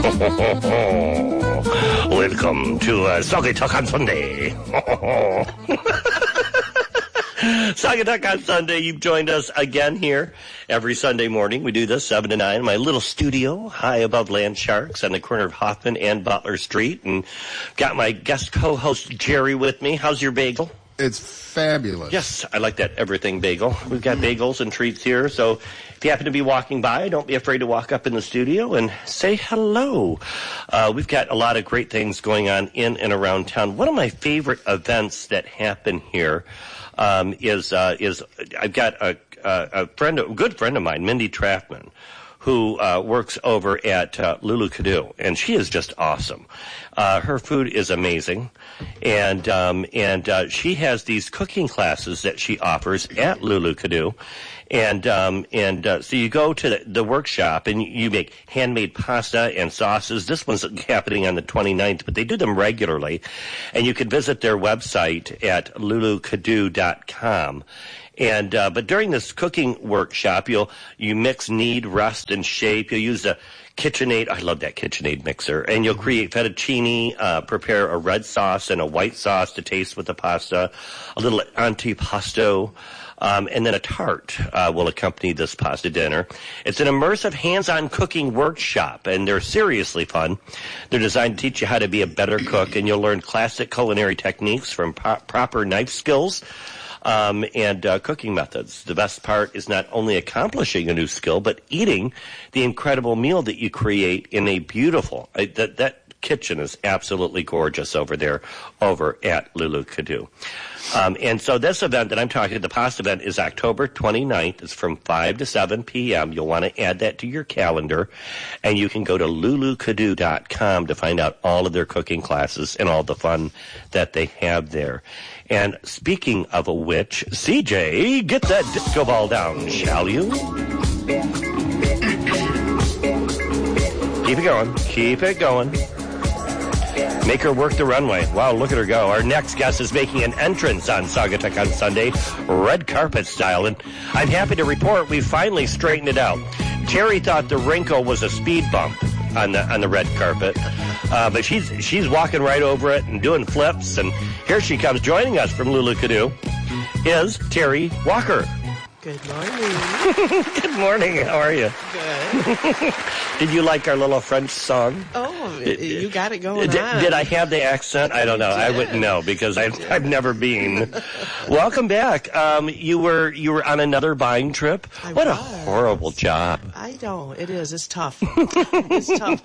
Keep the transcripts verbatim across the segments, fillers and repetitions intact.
Welcome to uh, Saugatuck on Sunday. Saugatuck on Sunday. You've joined us again here every Sunday morning. We do this seven to nine in my little studio high above Land Sharks on the corner of Hoffman and Butler Street. And got my guest co-host Jerry with me. How's your bagel? It's fabulous. Yes, I like that everything bagel. We've got bagels and treats here. So if you happen to be walking by, don't be afraid to walk up in the studio and say hello. Uh, we've got a lot of great things going on in and around town. One of my favorite events that happen here um, is uh, is I've got a, a, a friend, a good friend of mine, Mindy Traffman, who uh, works over at uh, Lulu Cadu, and she is just awesome. Uh, her food is amazing, and um, and uh, she has these cooking classes that she offers at Lulu Cadu, and um, and uh, so you go to the, the workshop and you make handmade pasta and sauces. This one's happening on the twenty-ninth, but they do them regularly, and you can visit their website at lulu cadu dot com. And uh, but during this cooking workshop, you'll you mix, knead, rest, and shape. You'll use a KitchenAid. I love that KitchenAid mixer. And you'll create fettuccine, uh, prepare a red sauce and a white sauce to taste with the pasta, a little antipasto, um, and then a tart uh, will accompany this pasta dinner. It's an immersive, hands-on cooking workshop, and they're seriously fun. They're designed to teach you how to be a better cook, and you'll learn classic culinary techniques from po- proper knife skills. Um, and uh, cooking methods. The best part is not only accomplishing a new skill, but eating the incredible meal that you create in a beautiful, uh, that, that kitchen is absolutely gorgeous over there, over at Lulu Cadu. Um, and so this event that I'm talking, the pasta event, is October twenty-ninth. It's from five to seven p.m. You'll want to add that to your calendar, and you can go to lulu cadu dot com to find out all of their cooking classes and all the fun that they have there. And speaking of which, C J, get that disco ball down, shall you? Keep it going. Keep it going. Make her work the runway. Wow, look at her go. Our next guest is making an entrance on Saugatuck on Sunday, red carpet style. And I'm happy to report we finally straightened it out. Terry thought the wrinkle was a speed bump on the on the red carpet. Uh, but she's she's walking right over it and doing flips. And here she comes joining us from Lulu Cadu is Terry Walker. Good morning. Good morning. How are you? Good. Did you like our little French song? Oh, you got it going did, on. Did I have the accent? I don't know. I wouldn't know because I've I've never been. Welcome back. Um, you were you were on another buying trip. I what was. a horrible job. I know it is. It's tough. It's tough.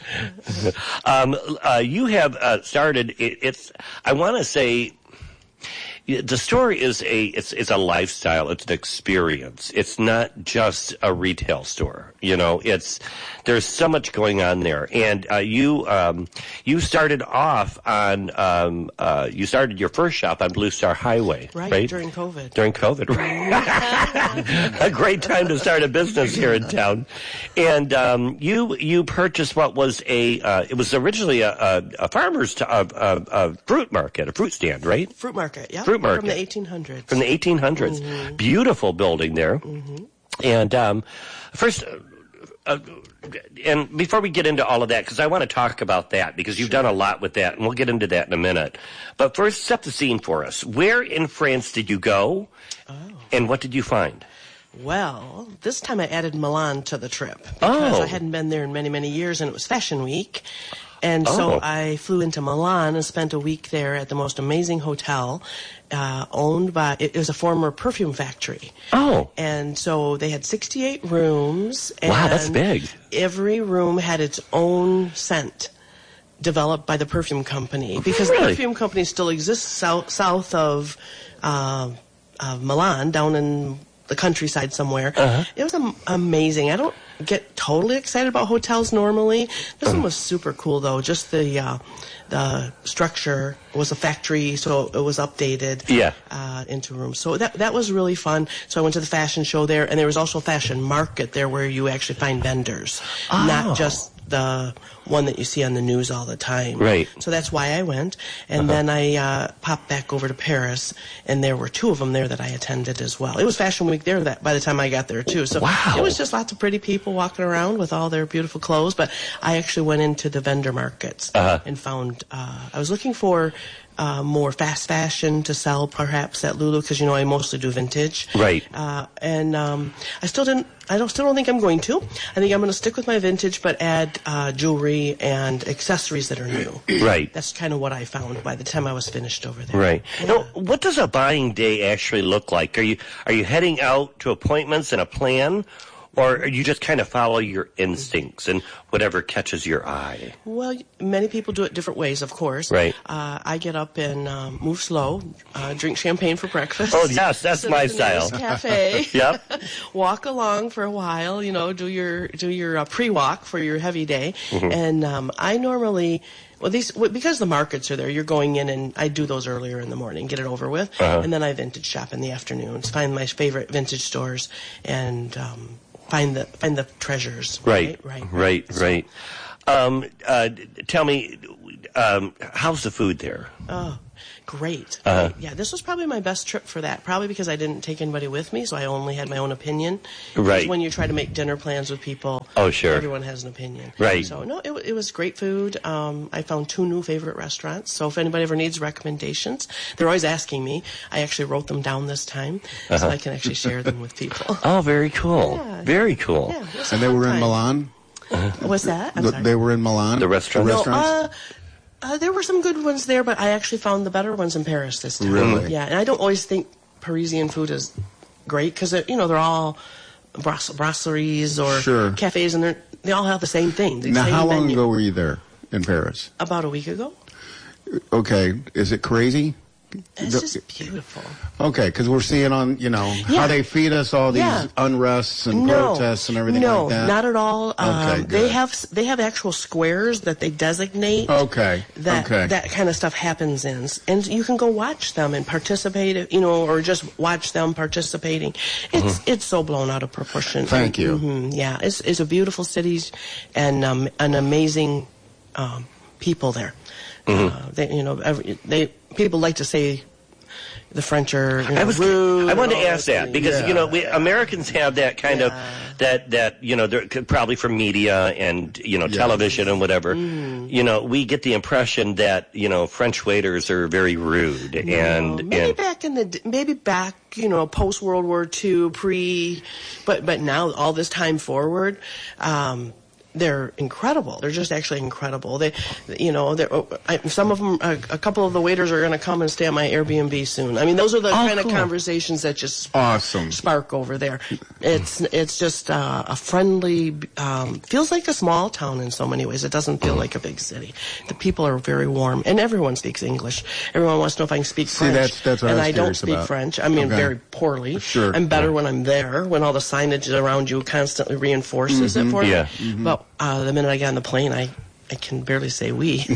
um, uh, you have uh, started. It, it's. I want to say. The store is a it's it's a lifestyle. It's an experience. It's not just a retail store. You know, it's there's so much going on there. And uh, you um, you started off on um, uh, you started your first shop on Blue Star Highway, right? right? During COVID. During COVID, right? A great time to start a business here in town. And um, you you purchased what was a uh, it was originally a, a, a farmer's t- a, a, a fruit market, a fruit stand, right? Fruit market, yeah. Fruit market from the eighteen hundreds. From the eighteen hundreds, mm-hmm. Beautiful building there. Mm-hmm. And um, first. Uh, and before we get into all of that, because I want to talk about that, because you've sure. done a lot with that, and we'll get into that in a minute. But first, set the scene for us. Where in France did you go, oh. and what did you find? Well, this time I added Milan to the trip, because oh. I hadn't been there in many, many years, and it was Fashion Week. And so oh. I flew into Milan and spent a week there at the most amazing hotel, uh, owned by, it was a former perfume factory. Oh. And so they had sixty-eight rooms. And wow, that's big. Every room had its own scent developed by the perfume company. Because really? the perfume company still exists south, south of, uh, of Milan, down in the countryside somewhere. Uh-huh. It was am- amazing. I don't get totally excited about hotels normally. This one was super cool, though. Just the uh, the structure was a factory, so it was updated yeah. uh, into rooms. So that that was really fun. So I went to the fashion show there, and there was also a fashion market there where you actually find vendors, oh. not just the one that you see on the news all the time. Right. So that's why I went. And Uh-huh. then I uh, popped back over to Paris, and there were two of them there that I attended as well. It was Fashion Week there that by the time I got there, too. So Wow. it was just lots of pretty people walking around with all their beautiful clothes. But I actually went into the vendor markets Uh-huh. and found, uh, I was looking for uh, more fast fashion to sell perhaps at Lulu, because, you know, I mostly do vintage. Right. Uh, and um, I still didn't, I don't, still don't think I'm going to. I think I'm going to stick with my vintage, but add uh, jewelry and accessories that are new. Right. That's kind of what I found by the time I was finished over there. Right. Yeah. Now, what does a buying day actually look like? Are you are you heading out to appointments and a plan, or you just kind of follow your instincts and whatever catches your eye? Well, many people do it different ways, of course. Right. Uh, I get up and um, move slow, uh, drink champagne for breakfast. Oh, yes, that's Sit my at the nearest style. Cafe. Yep. Walk along for a while. You know, do your do your uh, pre-walk for your heavy day, Mm-hmm. and um, I normally. Well, these because the markets are there. You're going in, and I do those earlier in the morning, get it over with, Uh-huh. and then I vintage shop in the afternoons. Find my favorite vintage stores and um, find the find the treasures. Right. Right. Right. Right. Um, uh, tell me, um, how's the food there? Oh, great. Uh-huh. Great. Yeah, this was probably my best trip for that. Probably because I didn't take anybody with me, so I only had my own opinion. Right. Because when you try to make dinner plans with people, Oh, sure. everyone has an opinion. Right. So, no, it, wa- it was great food. Um, I found two new favorite restaurants. So if anybody ever needs recommendations, they're always asking me. I actually wrote them down this time, Uh-huh. so I can actually share them with people. Oh, very cool. Yeah. Very cool. Yeah, it was a And they fun were in time. Milan? What's that? I'm Th- sorry. They were in Milan? The restaurant? The No, restaurants? Uh, uh, there were some good ones there, but I actually found the better ones in Paris this time. Really? Yeah, and I don't always think Parisian food is great because you know they're all brass- brasseries or Sure. cafes, and they they all have the same thing. The Now, same how long menu. ago were you there in Paris? About a week ago. Okay, is it crazy? It's The- just beautiful. Okay, because we're seeing on, you know, Yeah. how they feed us all these Yeah. unrests and No, protests and everything no, like that. not at all. Um, Okay, they good. have they have actual squares that they designate. Okay, That okay. that kind of stuff happens in, and you can go watch them and participate. You know, or just watch them participating. It's it's so blown out of proportion. Thank you. Mhm, yeah, it's it's a beautiful city, and um, an amazing um, people there. Uh, they, you know, every, they people like to say. The French are you know, I was. rude. I wanted and to all ask this, that because Yeah. you know we Americans have that kind of Yeah. that that you know they're probably from media and you know Yeah. television and whatever. Mm. You know we get the impression that you know French waiters are very rude and Well, maybe and back in the d- maybe back you know post World War Two, pre, but but now all this time forward, um, they're incredible. They're just actually incredible. They, you know, they're, I, some of them, a, a couple of the waiters are going to come and stay at my Airbnb soon. I mean, those are the kind cool. of conversations that just Awesome. spark over there. It's it's just uh, a friendly, um, feels like a small town in so many ways. It doesn't feel like a big city. The people are very warm, and everyone speaks English. Everyone wants to know if I can speak See, French. that's- that's what I and was I don't curious speak about. French. I mean, Okay. very poorly. Sure. I'm better when I'm there, when all the signage around you constantly reinforces it for Yeah. me. But uh, the minute I get on the plane, I, I can barely say we.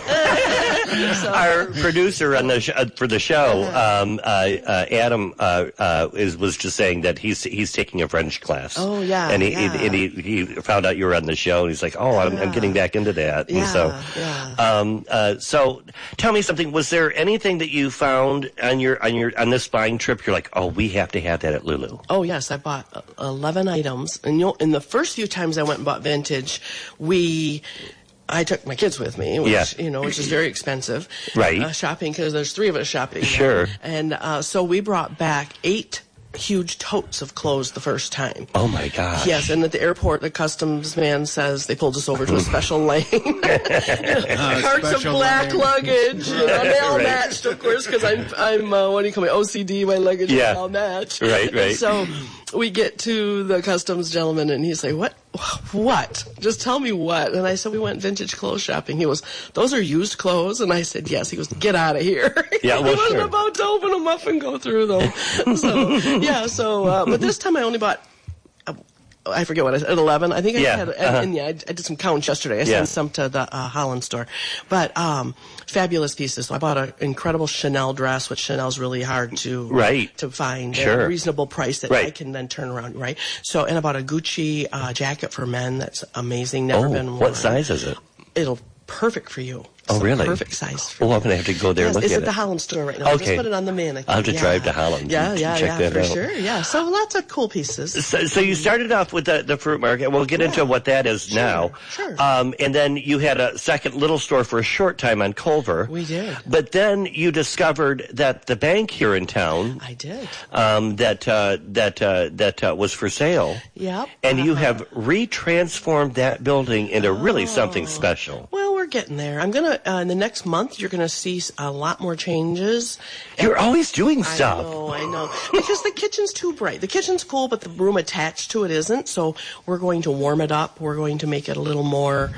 our producer on the sh- uh, for the show, um, uh, uh, Adam, uh, uh, is was just saying that he's he's taking a French class. Oh, yeah, and he yeah. and he, he found out you were on the show, and he's like, oh, I'm, I'm Yeah. getting back into that. And Yeah, so, yeah. um, uh, so tell me something. Was there anything that you found on your on your on this buying trip? You're like, oh, we have to have that at Lulu. Oh yes, I bought uh, eleven items, and you know, in the first few times I went and bought vintage, we. I took my kids with me, which Yeah. you know, which is very expensive. Right. Uh, shopping because there's three of us shopping. now. Sure. And uh, so we brought back eight huge totes of clothes the first time. Oh my gosh. Yes, and at the airport, the customs man says they pulled us over to a special lane. Carts of special black lane. luggage. You know, they all Right. matched, of course, because I'm, I'm uh, what do you call me, O C D, my luggage Yeah. all match. Right, right. So we get to the customs gentleman, and he's like, what? What? Just tell me what. And I said, we went vintage clothes shopping. He goes, those are used clothes? And I said, yes. He goes, get out of here. Yeah, well, I wasn't sure. about to open them up and go through them. So, yeah, so, uh, but this time I only bought I forget what I said, at eleven. I think I Yeah, had, uh-huh. and, and yeah, I, I did some counts yesterday. I Yeah. sent some to the uh, Holland store. But um, fabulous pieces. So I bought an incredible Chanel dress, which Chanel's really hard to Right. to find at Sure. a reasonable price that Right. I can then turn around, right? So, and I bought a Gucci uh, jacket for men that's amazing, never Oh, been worn. what size is it? It'll perfect for you. Oh, It's the really? Perfect size for Oh, you. I'm going to have to go there and Yes, look it's at at it. the Holland store right now. Okay. Just put it on the mannequin. I'll have to yeah. drive to Holland Yeah, to yeah, check yeah, that for out. sure. Yeah, so lots of cool pieces. So, so you started off with the, the fruit market. We'll get into Yeah. what that is Sure, now. sure. Um, and then you had a second little store for a short time on Culver. We did. But then you discovered that the bank here in town I did. um, that uh, that uh, that uh, was for sale. Yep. And you Uh-huh. have retransformed that building into really something special. Well, we're getting there. I'm gonna uh, in the next month. You're gonna see a lot more changes. You're always doing stuff. I know, I know. Because the kitchen's too bright. The kitchen's cool, but the room attached to it isn't. So we're going to warm it up. We're going to make it a little more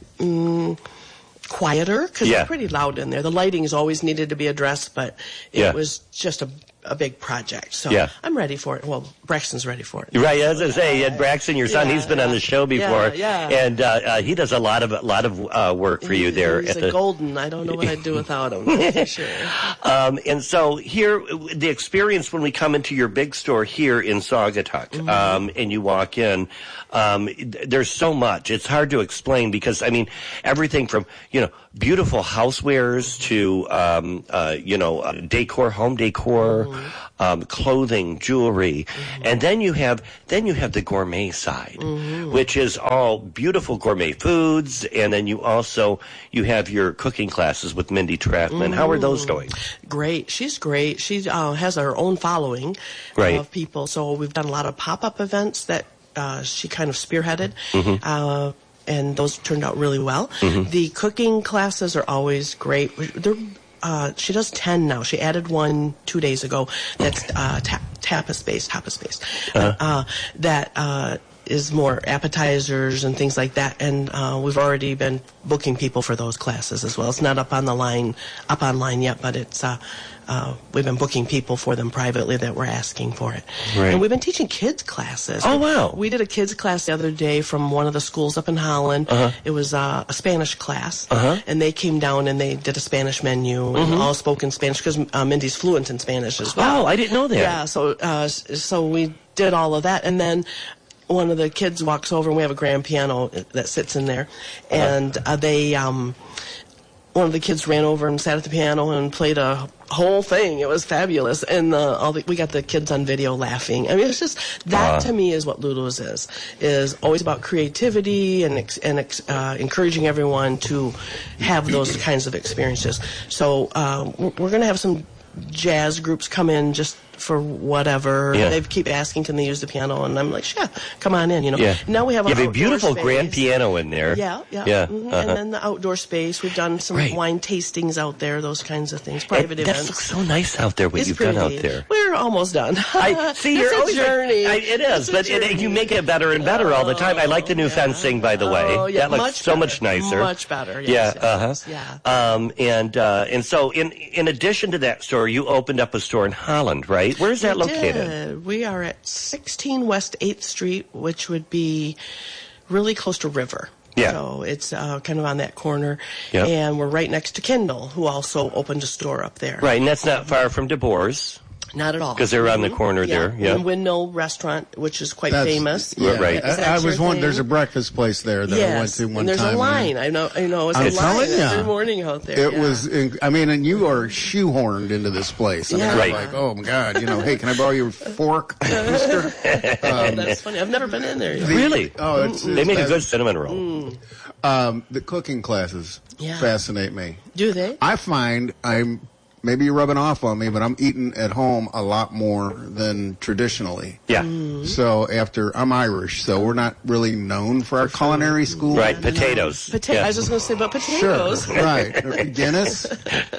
mm, quieter because Yeah. it's pretty loud in there. The lighting has always needed to be addressed, but it Yeah. was just a, a big project. So Yeah. I'm ready for it. Well, Braxton's ready for it. Right, as I say, Ed Braxton, your son, Yeah, he's been on yeah. the show before, Yeah, yeah. and uh, uh, he does a lot of a lot of uh, work for you He's- there He's at a the. golden. I don't know what I'd do without him. That's for sure. Um, and so here, the experience when we come into your big store here in Saugatuck, Mm-hmm. um, and you walk in, um, th- there's so much. It's hard to explain because I mean, everything from you know beautiful housewares to um, uh, you know uh, decor, home decor, Mm-hmm. um, clothing, jewelry, and then you have then you have the gourmet side, Mm-hmm. which is all beautiful gourmet foods, and then you also you have your cooking classes with Mindy Traffman. How are those going? Great. She's great. She uh, has her own following Right. of people. So we've done a lot of pop-up events that uh, she kind of spearheaded. Mm-hmm. Uh, and those turned out really well. The cooking classes are always great. They're, uh, she does ten now. She added one two days ago that's uh, ta- tapas-based, tapas-based. Uh-huh. Uh, that uh, is more appetizers and things like that. And uh, we've already been booking people for those classes as well. It's not up on the line, up online yet, but it's uh, uh, we've been booking people for them privately that were asking for it. Right. And we've been teaching kids classes. Oh, wow. We did a kids class the other day from one of the schools up in Holland. Uh-huh. It was uh, a Spanish class, Uh-huh. and they came down and they did a Spanish menu and all spoke in Spanish because uh, Mindy's fluent in Spanish as well. Oh, I didn't know that. Yeah, so uh, s- so we did all of that, and then one of the kids walks over, and we have a grand piano that sits in there, and uh, they um, one of the kids ran over and sat at the piano and played a whole thing. It was fabulous, and uh, all the, we got the kids on video laughing. I mean, it's just that Uh. to me is what Ludo's is is always about creativity and ex- and ex- uh, encouraging everyone to have those kinds of experiences. So uh, we're, we're going to have some jazz groups come in just for whatever. Yeah. They keep asking, can they use the piano? And I'm like, sure, come on in. You know. Yeah. Now we have you an have a outdoor beautiful space. grand piano in there. Yeah, yeah, yeah. mhm. uh-huh. And then the outdoor space. We've done some Right. wine tastings out there, those kinds of things, private And that events. looks so nice out there. What It's you've pretty. done out there. We're almost done. I see. You're it's always a journey. I, it is, It's a but it, journey. you make it better and better all the time. I like the new yeah. fencing, by the way. Oh, yeah, that looks much so better. much nicer. Much better. Yes, yeah. yes, uh-huh. yes, yeah. Um, and uh, and so in in addition to that store, you opened up a store in Holland, right? Where's that We located? did. We are at sixteen West eighth Street, which would be really close to River. Yeah. So it's uh, kind of on that corner. Yep. And we're right next to Kindle, who also opened a store up there. Right, and that's not far from DeBoer's. Not at all. 'Cause they're on the Mhm. corner there, yeah. And Windmill Restaurant, which is quite That's- famous. Yeah, Right. Is that I, I your was one. thing? There's a breakfast place there that yes. I went to one and there's time. a line. I know. I know. It's I'm a line telling ya. every morning out there. It yeah. was, in, I mean, and you are shoehorned into this place. I mean, Yeah. I was Right. like, oh my God, you know, hey, can I borrow your fork, mister? Oh, that's funny. I've never been in there yet. Really? Oh, it's, They it's make a fas- good cinnamon roll. Um, the cooking classes Yeah. fascinate me. Do they? I find I'm maybe you're rubbing off on me, but I'm eating at home a lot more than traditionally. Yeah. Mm. So after I'm Irish, so we're not really known for our culinary school. Right, potatoes. Pota- Yeah. I was just going to say about Sure, potatoes. right. Guinness,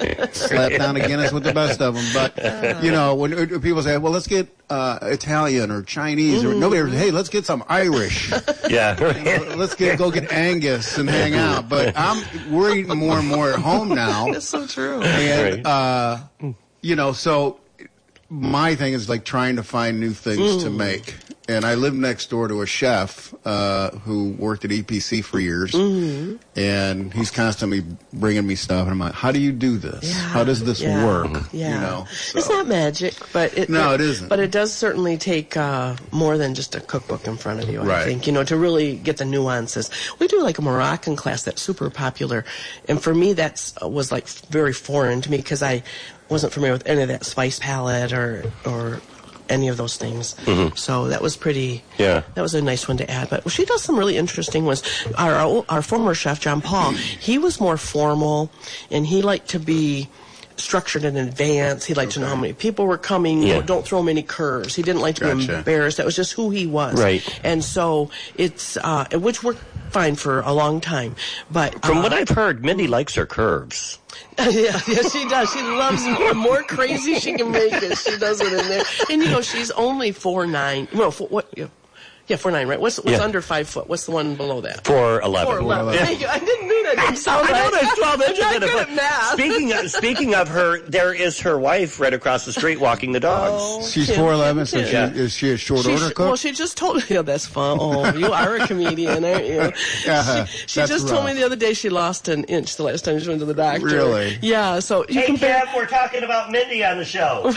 slap down a Guinness with the best of them. But you know, when uh, people say, "Well, let's get uh, Italian or Chinese," or nobody ever, "Hey, let's get some Irish. Yeah. Let's get go get Angus and hang out." But I'm we're eating more and more at home now, That's so true. and Right. uh, you know, so my thing is like trying to find new things to make. and I lived next door to a chef uh, who worked at E P C for years, mm-hmm. and he's constantly bringing me stuff, and I'm like, how do you do this? Yeah, how does this yeah, work? Yeah. You know, so. It's not magic, but it, no, it, it isn't. But it does certainly take uh, more than just a cookbook in front of you, I right. think, you know, to really get the nuances. We do like a Moroccan class that's super popular, and for me that was like very foreign to me because I wasn't familiar with any of that spice palette or or any of those things. Mm-hmm. So that was pretty, yeah. that was a nice one to add. But she does some really interesting ones. Our, our, our former chef, John Paul, he was more formal, and he liked to be structured in advance. He liked okay. to know how many people were coming. Yeah. You know, don't throw him any curves. He didn't like to gotcha. be embarrassed. That was just who he was. Right. And so it's, uh, which worked fine for a long time. But From uh, what I've heard, Mindy likes her curves. yeah, yeah, she does. She loves the more crazy she can make it. She does it in there. And, you know, she's only four nine. No, four, what? Yeah, yeah four nine, right? What's what's yeah. under five foot? What's the one below that? four eleven. four eleven. Yeah. Thank you. I didn't mean that. It didn't sound I right. know there's twelve inches I'm in not it. good at math. Speaking of, speaking of her, there is her wife right across the street walking the dogs. Oh, She's Kim, four eleven, so she, yeah. is she a short She's, order cook? Well, she just told me, yeah, that's fun. Oh, you are a comedian, aren't you? Yeah, she she that's just rough. told me the other day she lost an inch the last time she went to the doctor. Really? Yeah, so you Hey, can bear- Kev, we're talking about Mindy on the show.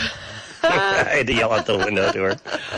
I had to yell out the window to her.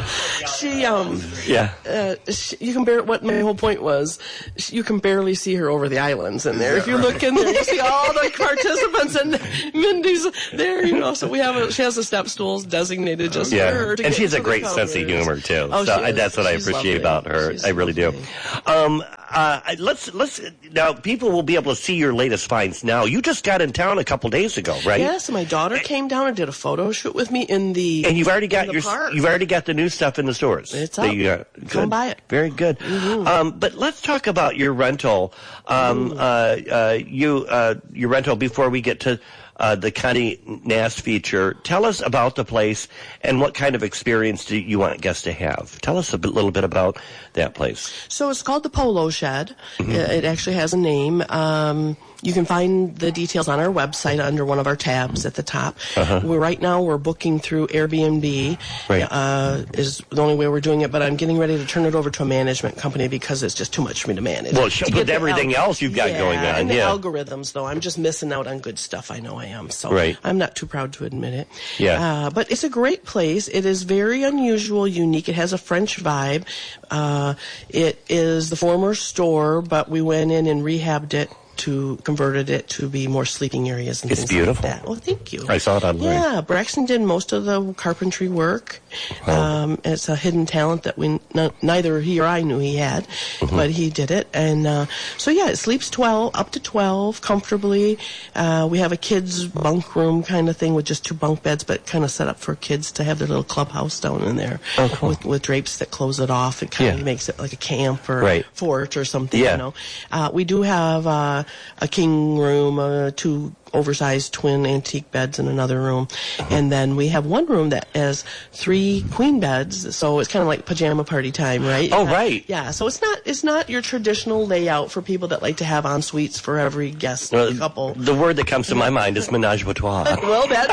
She, um, yeah. Uh, she, you can bear. What my whole point was, she, you can barely see her over the islands in there. If you look in there, you see all the participants, and Mindy's there. You know, so we have a. She has the step stools designated just yeah. for her. To and get she has a to great the sense of humor too. Oh, so she I, is. that's what She's I appreciate lovely. about her. She's I really lovely. do. Um, uh, let's let's now people will be able to see your latest finds now. You just got in town a couple days ago, right? Yes, my daughter came down and did a photo shoot with me in the. And you've already got the your park. you've already got the new stuff in the stores. It's that up. You got. Come buy it. Very good. Mm-hmm. Um, but let's talk about your rental. Um, uh, uh, you uh, your rental before we get to. Uh, the Condé Nast feature. Tell us about the place and what kind of experience do you want guests to have. Tell us a bit, little bit about that place. So it's called the Polo Shed. Mm-hmm. It actually has a name. Um, you can find the details on our website under one of our tabs at the top. Uh-huh. We're, right now we're booking through Airbnb. Right. Uh, is the only way we're doing it, but I'm getting ready to turn it over to a management company because it's just too much for me to manage. Well, to with everything al- else you've got yeah, going on. And the yeah. algorithms, though, I'm just missing out on good stuff. I know I am. So right. I'm not too proud to admit it. Yeah. Uh, but it's a great place. It is very unusual, unique. It has a French vibe. Uh, it is the former store, but we went in and rehabbed it to converted it to be more sleeping areas and it's things beautiful. like that. Oh, thank you. I saw it online. Yeah, Braxton did most of the carpentry work. Wow. Um, it's a hidden talent that we n- neither he or I knew he had, mm-hmm. but he did it. And uh, so yeah, it sleeps twelve up to twelve comfortably. Uh, we have a kids bunk room kind of thing with just two bunk beds, but kind of set up for kids to have their little clubhouse down in there oh, cool. with, with drapes that close it off. It kind of yeah. makes it like a camp or right. fort or something. Yeah. You know, uh, we do have. Uh, a king room, uh, two oversized twin antique beds in another room. Uh-huh. And then we have one room that has three queen beds, so it's kind of like pajama party time, right? Oh, uh, right. Yeah, so it's not it's not your traditional layout for people that like to have en suites for every guest well, couple. The word that comes to my mind is menage a trois. Well, that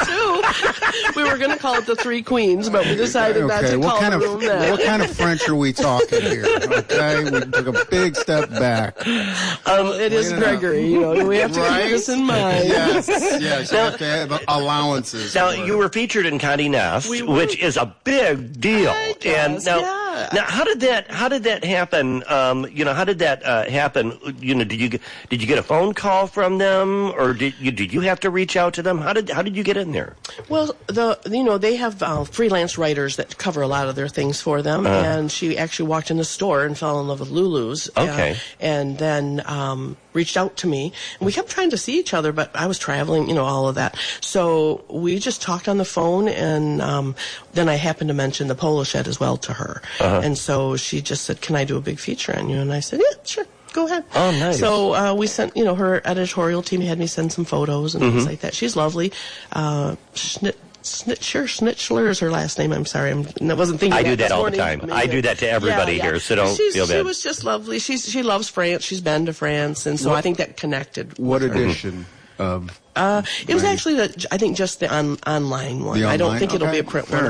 too. We were going to call it the Three Queens, but we decided okay, not to what call kind the of, room that. What kind of French are we talking here? Okay, we took a big step back. Um, it is Gregory, you know, we have to right? keep this in mind. Yes, yes, you have to have allowances. Now, you were featured in Condé Nast, We were. which is a big deal. I guess, and now, yeah. now, how did that? How did that happen? Um, you know, how did that uh, happen? You know, did you get- did you get a phone call from them, or did you did you have to reach out to them? How did how did you get in there? Well, the you know they have uh, freelance writers that cover a lot of their things for them, Uh. and she actually walked in the store and fell in love with Lulu's. Okay. Uh, and then um, reached out to me, and we kept trying to see each other, but I was traveling, you know, all of that. So we just talked on the phone, and um, then I happened to mention the Polo Shed as well to her, Uh-huh. and so she just said, "Can I do a big feature on you?" And I said, "Yeah, sure." Go ahead. Oh, nice. So uh, we sent, you know, her editorial team had me send some photos and Mm-hmm. things like that. She's lovely. Uh, Schnit, Snitcher, Snitchler is her last name. I'm sorry, I'm, I wasn't thinking. I that do that this all the morning. time. I do that to everybody Yeah, yeah. here, so don't She's, feel bad. She was just lovely. She's she loves France. She's been to France, and so What- I think that connected. What with her. edition of? Uh, it was Right. actually, the, I think, just the on, online one. The I don't online? think it'll Okay, be a print fair one. enough.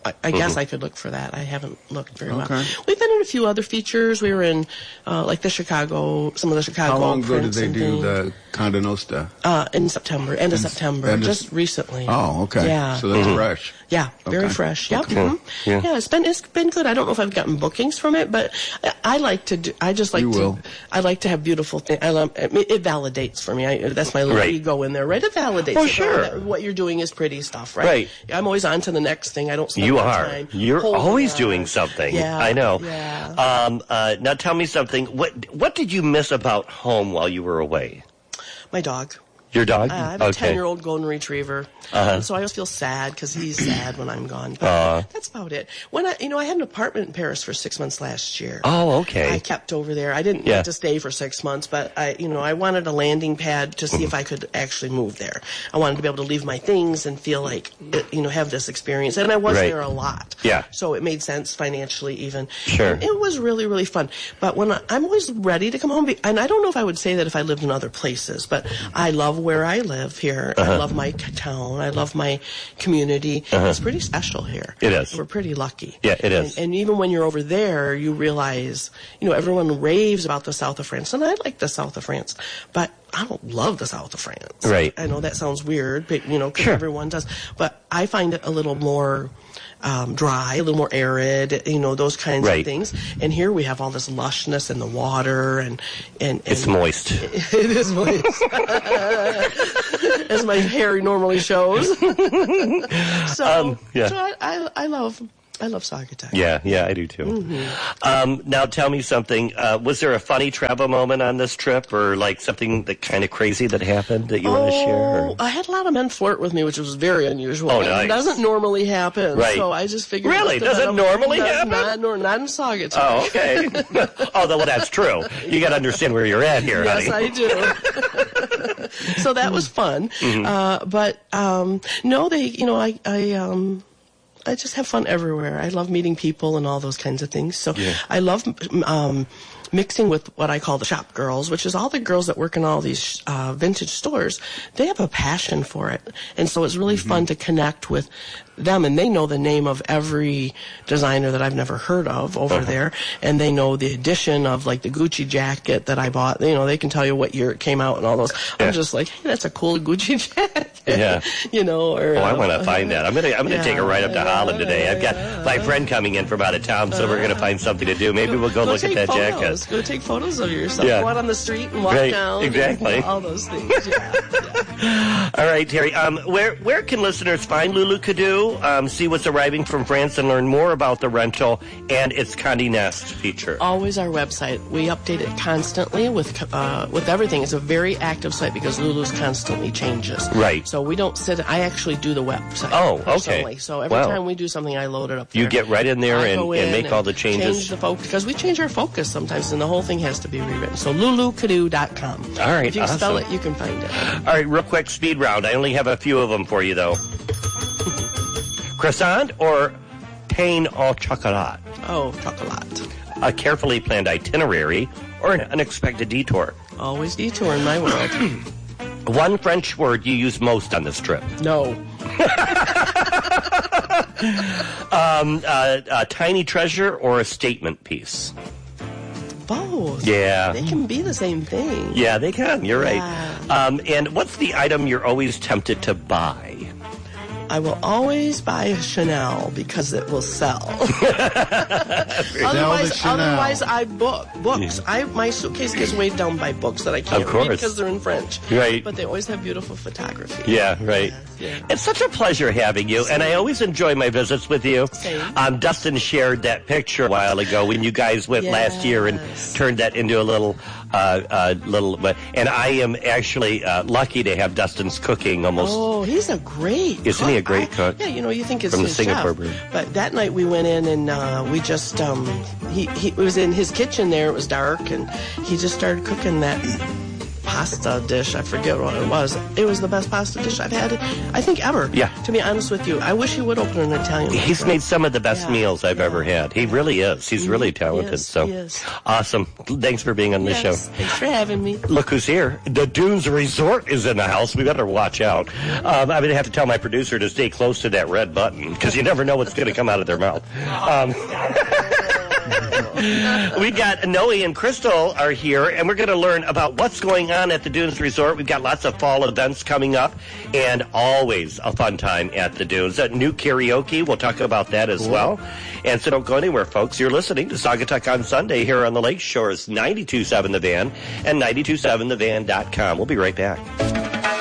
I, I guess Mm-hmm. I could look for that. I haven't looked very Okay. well. We've been in a few other features. We were in uh, like the Chicago, some of the Chicago. How long ago did prints they and do things. the Conde Nast? Uh, in September, end of September, end of- just recently. Oh, okay. Yeah. So that's Mm-hmm. fresh. Yeah, very Okay. fresh. Yep. Okay. mhm. Yeah. Yeah. it's been it's been good. I don't know if I've gotten bookings from it, but I, I like to do. I just like You to. will. I like to have beautiful things. I love it, it validates for me. I, that's my little Right. ego in there, right? It validates. Oh, it. sure. That what you're doing is pretty stuff, right? Right. I'm always on to the next thing. I don't. Spend You my are. Time You're holding always on. doing something. Yeah, I know. yeah. Um, uh, now tell me something. What What did you miss about home while you were away? My dog. Your dog? Uh, I have a okay. ten-year-old golden retriever, Uh-huh. and so I always feel sad because he's sad when I'm gone. But Uh. that's about it. When I, you know, I had an apartment in Paris for six months last year. Oh, okay. I kept over there. I didn't Yeah. get to stay for six months, but I, you know, I wanted a landing pad to see Mm-hmm. if I could actually move there. I wanted to be able to leave my things and feel like, it, you know, have this experience. And I was Right. there a lot. Yeah. So it made sense financially, even. Sure. And it was really, really fun. But when I, I'm always ready to come home, be- and I don't know if I would say that if I lived in other places, but I love where I live here. Uh-huh. I love my c- town. I love my community. It's pretty special here. It is. We're pretty lucky. Yeah, it is. And, and even when you're over there, you realize, you know, everyone raves about the south of France, and I like the south of France, but I don't love the south of France. Right. I know that sounds weird, but, you know, 'cause Sure. everyone does. But I find it a little more um, dry, a little more arid, you know, those kinds Right. of things. And here we have all this lushness in the water, and and, and It's moist. it is moist, as my hair normally shows. so, Um, yeah. so I, I, I love I love Saugatuck. Yeah, yeah, I do too. Mm-hmm. Um, now, tell me something. Uh, was there a funny travel moment on this trip, or like something that kind of crazy that happened that you want to share? or- Oh, I had a lot of men flirt with me, which was very unusual. Oh, It nice. doesn't normally happen. Right. So I just figured. Really? let the Does it men- normally not, happen? Not, nor, not in Saugatuck. Oh, okay. Although, well, that's true. You got to understand where you're at here, Yes, honey. I do. So that was fun. Mm-hmm. Uh, but um, no, they, you know, I, I, um, I just have fun everywhere. I love meeting people and all those kinds of things. So Yeah. I love um, mixing with what I call the shop girls, which is all the girls that work in all these uh, vintage stores. They have a passion for it, and so it's really fun to connect with them, and they know the name of every designer that I've never heard of over Uh-huh. there, and they know the edition of like the Gucci jacket that I bought. You know, they can tell you what year it came out and all those. Yeah. I'm just like, hey, that's a cool Gucci jacket. Yeah. You know, or Oh, I uh, want to find that. I'm gonna I'm gonna Yeah. take a ride up to Holland today. I've got my friend coming in from out of town, so we're gonna find something to do. Maybe we'll go, look at take that photos. jacket. Go take photos of yourself. Yeah. Go out on the street and walk Right, down. exactly. And all those things. Yeah. All right, Terry. Um, where where can listeners find Lulu Cadou? Um, see what's arriving from France and learn more about the rental and its Condé Nast feature. Always our website. We update it constantly with uh, with everything. It's a very active site because Lulu's constantly changes. Right. So we don't sit. I actually do the website. Oh, okay. personally. So every Wow. time we do something, I load it up there. You get right in there I and, go and in make all the changes. Change the focus because we change our focus sometimes, and the whole thing has to be rewritten. So lulu cadou dot com. All right, If you can spell awesome. it, you can find it. All right, real quick speed round. I only have a few of them for you, though. Croissant or pain au chocolat? Oh, chocolate. A carefully planned itinerary or an unexpected detour? Always detour in my world. One French word you use most on this trip? No. Um, uh, a tiny treasure or a statement piece? Both. Yeah. They can be the same thing. Yeah, they can. You're right. Yeah. Um, and what's the item you're always tempted to buy? I will always buy a Chanel because it will sell. otherwise, Chanel. otherwise I book books. I my suitcase gets weighed down by books that I can't Of course. read because they're in French. Right. But they always have beautiful photography. Yeah, right. Yeah. It's such a pleasure having you, and I always enjoy my visits with you. Same. Um, Dustin shared that picture a while ago when you guys went last year and Yes. turned that into a little, uh, uh, little. And I am actually uh, lucky to have Dustin's cooking almost. Oh, he's a great. Isn't he a cook. great I- cook? Yeah, you know, you think it's From the his Singapore chef. breed. But that night we went in and uh, we just um, he he it was in his kitchen there. It was dark and he just started cooking that pasta dish. I forget what it was. It was the best pasta dish I've had, I think, ever. Yeah. To be honest with you, I wish he would open an Italian He's restaurant. made some of the best Yeah. meals I've Yeah. ever had. He really is. He's really talented. Yes, so he is. awesome. Thanks for being on the Yes, show. thanks for having me. Look who's here. The Dunes Resort is in the house. We better watch out. Um, I'm going to have to tell my producer to stay close to that red button because you never know what's going to come out of their mouth. Um, we got Noe and Crystal are here, and we're going to learn about what's going on at the Dunes Resort. We've got lots of fall events coming up, and always a fun time at the Dunes. Uh, new karaoke, we'll talk about that as well. And so don't go anywhere, folks. You're listening to Saugatuck on Sunday here on the Lake Shores, ninety-two point seven The Van and ninety-two point seven the van dot com. We'll be right back.